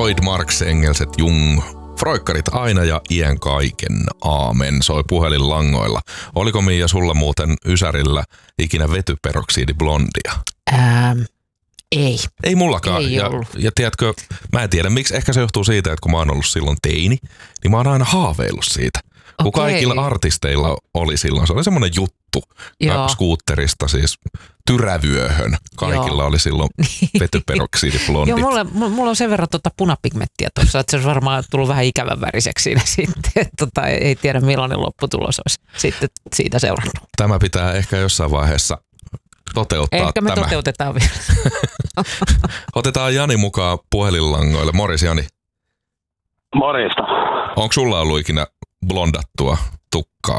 Freud, Marx, Engelset, Jung, Freukkarit aina ja iän kaiken. Aamen, soi puhelinlangoilla. Oliko Miia sulla muuten ysärillä ikinä vetyperoksidiblondia? Ei. Ei mullakaan. Ei ja tiedätkö, mä en tiedä miksi. Ehkä se johtuu siitä, että kun mä oon ollut silloin teini, niin mä oon aina haaveillut siitä. Kun kaikilla artisteilla oli silloin, se oli semmoinen juttu. Skuutterista siis tyrävyöhön. Kaikilla oli silloin vetyperoksidiblondit. Joo, mulla on sen verran punapigmenttiä tuossa, että se olisi varmaan tullut vähän ikävän väriseksi siinä sitten. Ei tiedä millainen lopputulos olisi sitten siitä seurannut. Tämä pitää ehkä jossain vaiheessa toteuttaa. Ehkä me toteutetaan vielä. Otetaan Jani mukaan puhelinlangoille. Morjes Jani. Morjesta. Onko sulla ollut ikinä blondattua tukkaa?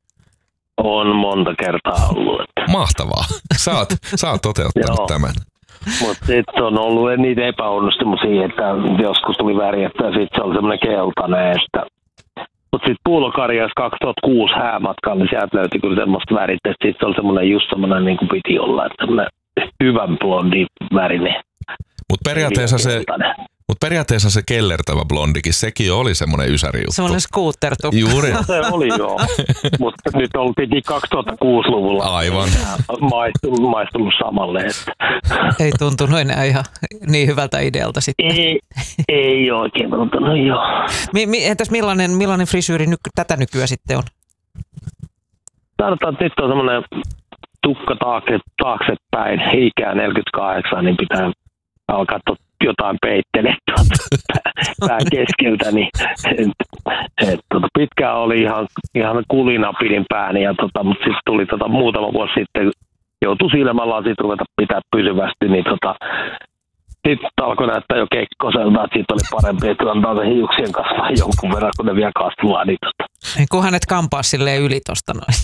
On monta kertaa ollut. Mahtavaa. Sä oot toteuttanut tämän. Mutta sitten on ollut niitä epäonnistumisia, että joskus tuli värjättä ja sitten se oli semmoinen keltainen. Mutta sitten Puulokarjassa 2006 häämatkalla, niin sieltä löytyi kyllä semmoista värittä, että sitten se oli semmoinen just semmoinen niin kuin piti olla, että semmoinen hyvän blondi värinen. Mutta periaatteessa se kellertävä blondikin, sekin oli semmoinen ysäri juttu. Semmoinen scooter-tukka. Juuri. Se oli joo, mutta nyt oltiin 2006-luvulla. Aivan. Maistunut samalle. Että. Ei tuntunut enää ihan niin hyvältä idealta sitten. Ei oikein tuntunut, joo. Entäs millainen frisyyri tätä nykyään sitten on? Tarvitaan, että nyt on semmoinen tukka taaksepäin, ikää 48, niin pitää alkaa jotain peittelee pään keskeltä, niin pitkään oli ihan kulina pidin pääni, mutta sitten tuli muutama vuosi sitten, joutui silmälasit ruveta pitää pysyvästi, niin sitten alkoi näyttää jo kekkoselta, että siitä oli parempi, että antaa se hiuksien kasvaa jonkun verran, kun ne vielä kasvaa. Niin kunhan et kampaa silleen yli tosta noin.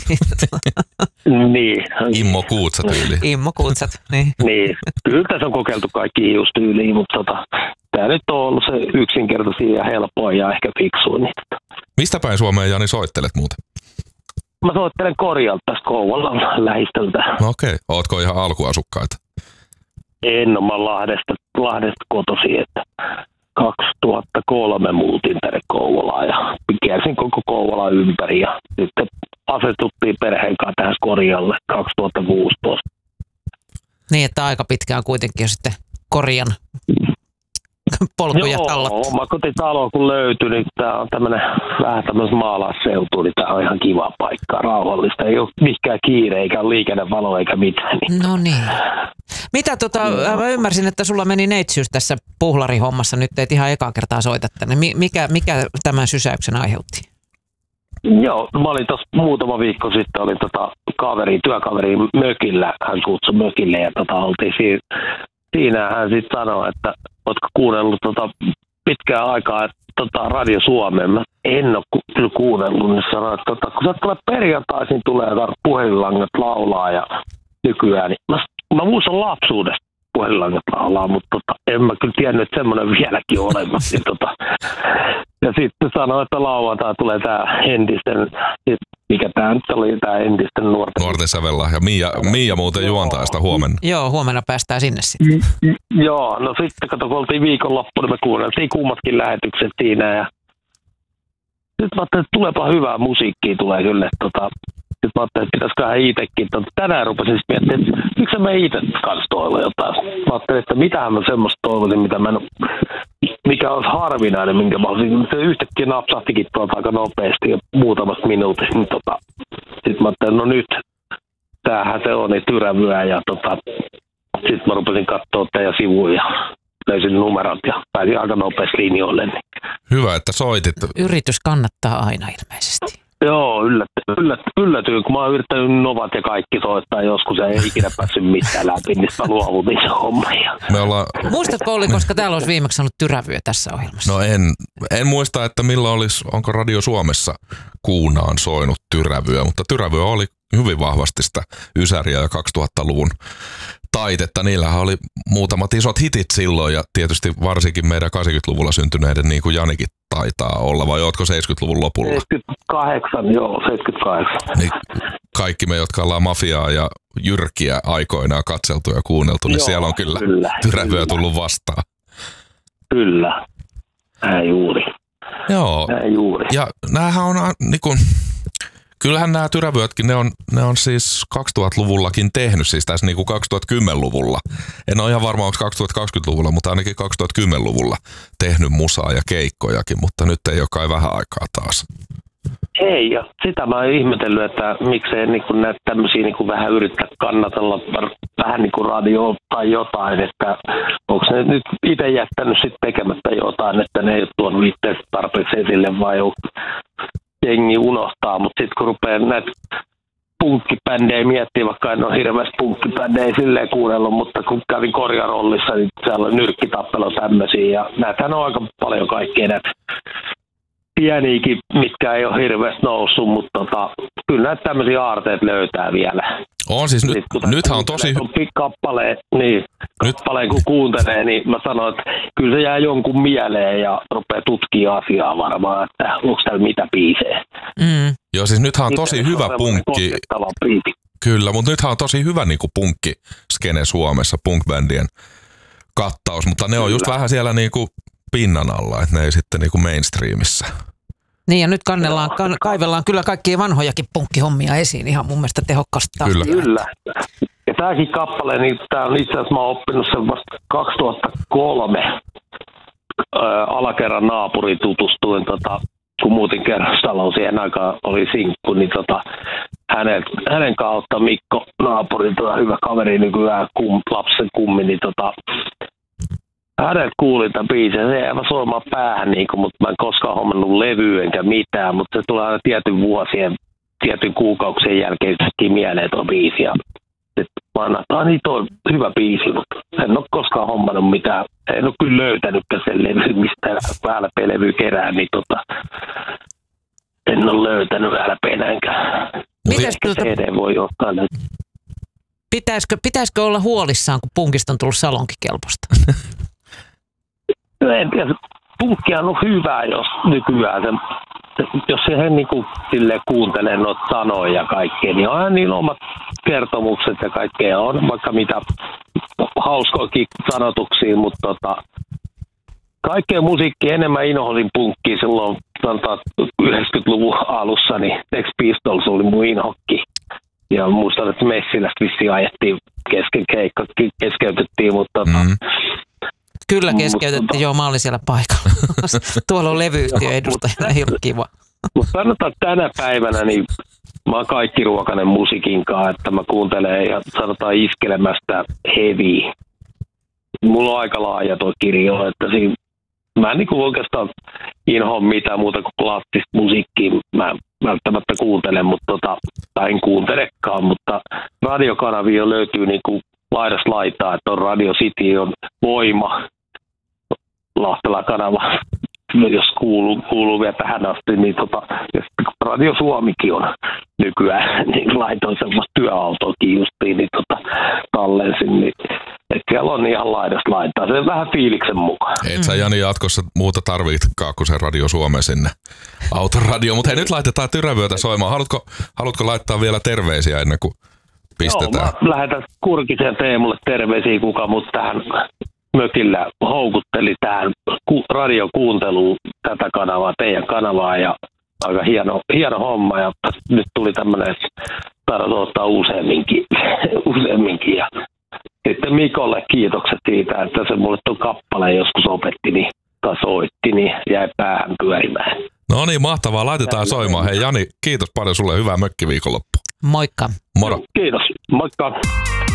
Niin. Immo Kuutsat yli. Immo Kuutsat, niin. Niin. Kyllä tässä on kokeiltu kaikki hiustyyliin, mutta tämä nyt on ollut se yksinkertaisia ja helpoin ja ehkä fiksuin. Niin, Mistä päin Suomeen, Jani, soittelet muuten? Mä soittelen Korjalta tästä Kouvolan lähistöltä. Okei. Ootko ihan alkuasukkaita? En ole, mä Lahdesta kotoisin, että 2003 muutin tänne Kouvolaan ja kiersin koko Kouvolan ympäri ja sitten asetuttiin perheen kanssa tähän Korjalle 2016. Niin, että aika pitkään kuitenkin jo sitten Korjan polkuja tallattu. Joo, omakotitalo kun löytyi, niin tämä on vähän tämmöistä maalausseutua, niin tämä on ihan kiva paikka, rauhallista. Ei ole mikään kiire, eikä ole liikennevalo eikä mitään. Niin. No niin. Mitä mä ymmärsin, että sulla meni neitsyys tässä puhlarihommassa, nyt et ihan ekaa kertaa soita tänne. Mikä tämän sysäyksen aiheutti? Joo, mä olin tuossa muutama viikko sitten, olin työkaveri mökillä, hän kutsui mökille ja oltiin siinä hän sitten sanoi, että ootko kuunnellut pitkään aikaa Radio Suomeen. Mä en ole kyllä kuunnellut, niin sanoi, että kun sä tulee perjantaisin, tulee puhelinlangat laulaa ja nykyään, niin mä muistan lapsuudesta puhelinlangat laulaa, mutta en mä kyllä tiennyt, että semmoinen vieläkin on olemassa. Ja sitten sanoi, että lauantai tulee tää entisten, mikä tää nyt oli, tää entisten nuorten sävellahja. Miia muuten juontaa sitä huomenna. Joo, huomenna päästään sinne sitten. Joo, no sitten kun oltiin viikonloppuun, niin me kuunneltiin kummatkin lähetykset siinä ja nyt mä ajattelin, että tuleepa hyvää musiikkia tulee kyllä, nyt mä ajattelin, että pitäisiköhän itsekin. Tänään rupesin miettimään, että miksi mä itse kanssa toivon jotain. Mä ajattelin, että mitähän mä semmoista toivoisin, mikä olisi harvinainen, minkä mä olisin. Se yhtäkkiä napsahtikin tuolta aika nopeasti ja muutamasta minuutista. Niin sitten mä ajattelin, no nyt, tämähän se on, niin tyrävyä. Ja sitten mä rupesin katsoa teidän sivuja ja löysin numerot ja pääsin aika nopeasti linjoille. Niin. Hyvä, että soitit. Yritys kannattaa aina ilmeisesti. Joo, yllätyy, kun mä oon yrittänyt Novat ja kaikki soittaa joskus ja ei ikinä päässyt mitään läpi, niin mä luovutin se homma. Muistatko Olli, koska täällä olisi viimeksi ollut tyrävyä tässä ohjelmassa? No en muista, että milloin onko Radio Suomessa kuunaan soinut tyrävyä, mutta tyrävyä oli hyvin vahvasti sitä ysäriä ja 2000-luvun taitetta. Niillähän oli muutamat isot hitit silloin ja tietysti varsinkin meidän 80-luvulla syntyneiden, niin kuin Janikin taitaa olla, vai ootko 70-luvun lopulla? 78. Niin kaikki me, jotka ollaan mafiaa ja jyrkiä aikoinaan katseltu ja kuunneltu, niin siellä on kyllä tyrävyä tullut vastaan. Kyllä. Näin juuri. Joo. Näin juuri. Ja näähän on niinku, kyllähän nämä Tyrävyötkin, ne on siis 2000-luvullakin tehnyt, siis tässä niinku 2010-luvulla. En ole ihan varma, onko 2020-luvulla, mutta ainakin 2010-luvulla tehnyt musaa ja keikkojakin, mutta nyt ei ole kai vähän aikaa taas. Ei, ja sitä mä oon ihmetellyt, että miksei niinku näitä tämmöisiä niinku vähän yrittää kannatella vähän niinku radioa tai jotain, että onko ne nyt itse jättänyt sitten tekemättä jotain, että ne ei ole tuonut itse tarpeeksi esille vai jengi unohtaa, mutta sitten kun rupeaa näitä punkkibändejä miettiä, vaikka en ole hirveästi punkkibändejä silleen kuunnellut, mutta kun kävin korjarollissa, niin siellä on nyrkkitappelu tämmöisiä ja näitähän on aika paljon kaikkea näitä pieniäkin, mitkä ei ole hirveästi noussut, mutta kyllä näitä tämmöisiä aarteet löytää vielä. On siis, nythän on tosi... Kappaleen kun kuuntelee, niin mä sanon, että kyllä se jää jonkun mieleen ja rupeaa tutkimaan asiaa varmaan, että onko täällä mitä biisejä. Joo, siis nythän on tosi hyvä punkki. Kyllä, mutta nythän on tosi hyvä niinku punkkiskene Suomessa, punkbändien kattaus, mutta ne on just vähän siellä niinku pinnan alla, että ne ei sitten niinku mainstreamissa. Niin ja nyt kaivellaan kyllä kaikkia vanhojakin punkkihommia esiin ihan mun mielestä tehokkaasti. Kyllä. Ja tämäkin kappale, niin tämä on itse asiassa mä oon oppinut sen vasta 2003 alakerran naapuri tutustuin, kun muutin kerrostaloon, siihen aikaan oli sinkku, niin hänen kautta Mikko naapuri, hyvä kaveri, nykyään lapsen kummi, niin hänet kuulin tämän biisin, se jäi soimaan päähän, mutta mä en koskaan hommannut levyä enkä mitään, mutta se tulee aina tietyn kuukausien jälkeen mieleen tuo biisi. Ja mä annan, että niin tuo on hyvä biisi, mutta en ole koskaan hommannut mitään. En ole kyllä löytänytkään sen levy, mistä LP-levy kerää, niin en ole löytänyt LP-näinkään. CD voi ottaa nyt. Pitäisikö olla huolissaan, kun punkista on tullut salonkikelpoista? En tiedä, punkkia on hyvä, jos nykyään jos siihen niinku silleen kuuntelee noita sanoja ja kaikkea, niin on niillä omat kertomukset ja kaikkea on, vaikka mitä hauskoikin sanotuksia, mutta kaikkea musiikkia enemmän inhosin punkkia silloin 90-luvun alussa, niin Sex Pistols oli mun inhokki. Ja muistan, että Messilästä vissiin ajettiin kesken keikka, keskeytettiin, mutta Kyllä keskeytettiin, joo, mä olin siellä paikalla. Tuolla on levyyhtiön edustajana, ihan kiva. Mutta sanotaan, että tänä päivänä niin mä oon kaikki ruokainen musiikinkaan, että mä kuuntelen ja sanotaan iskelemästä heavy. Mulla on aika laaja tuo kirjo, että siinä mä en niinku oikeastaan inhoa mitään muuta kuin klassista musiikkia. Mä välttämättä kuuntelen, tai en kuuntelekaan, mutta radiokanavia löytyy niinku laidasta laitaa, että on Radio City, on Voima, Lahtela-kanava, jos kuuluu vielä tähän asti, niin Radio Suomikin on nykyään, niin laitoin semmoista työautoakin justiin, niin tallensin, niin että siellä on ihan laidasta laittaa, se on vähän fiiliksen mukaan. Et sä Jani jatkossa muuta tarvitsekaan kuin se Radio Suomen sinne autoradio, mutta hei nyt laitetaan Tyrävyötä soimaan, haluatko laittaa vielä terveisiä ennen kuin pistetään? Joo, mä lähetän Kurkisen Teemulle terveisiä, kuka mut tähän mökillä houkutteli tähän radiokuunteluun tätä kanavaa, teidän kanavaa, ja aika hieno homma, ja nyt tuli tämmöinen, että tarvitsee ottaa useamminkin, ja sitten Mikolle kiitokset siitä, että se mulle tuon kappaleen joskus opetti, niin, tai soitti, niin jäi päähän pyörimään. No niin, mahtavaa, laitetaan soimaan. Hei Jani, kiitos paljon sulle, hyvää mökkiviikonloppua. Moikka. Moro. Kiitos, moikka.